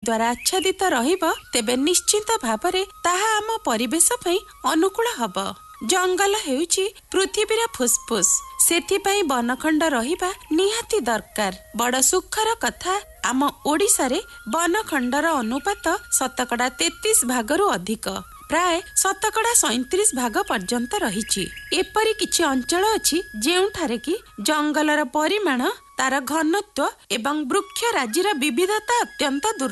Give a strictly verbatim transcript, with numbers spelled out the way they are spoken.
ଦ୍ୱାରା ଆଚ୍ଛାଦିତ ରହିବ ତେବେ ନିଶ୍ଚିତ ଭାବରେ ତାହା ଆମ ପରିବେଶ ପାଇଁ ଅନୁକୂଳ ହେବ। ଜଙ୍ଗଲ ହେଉଛି ପୃଥିବୀର ଫୁସ୍ଫୁସ୍, ସେଥିପାଇଁ ବନଖଣ୍ଡ ରହିବା ନିହାତି ଦରକାର। ବଡ଼ ସୁଖର କଥା, ଆମ ଓଡ଼ିଶାରେ ବନଖଣ୍ଡର ଅନୁପାତ ଶତକଡ଼ା ତେତିଶ ଭାଗରୁ ଅଧିକ, ପ୍ରାୟ ଶତକଡ଼ା ସଇଁତିରିଶ ଭାଗ ପର୍ଯ୍ୟନ୍ତ ରହିଛି। ଏପରି କିଛି ଅଞ୍ଚଳ ଅଛି ଯେଉଁଠାରେ କି ଜଙ୍ଗଲର ପରିମାଣ, ତାର ଘନତ୍ୱ ଏବଂ ବୃକ୍ଷ ରାଜିର ବିବିଧତା ଅତ୍ୟନ୍ତ ଦୁର୍ଲଭ।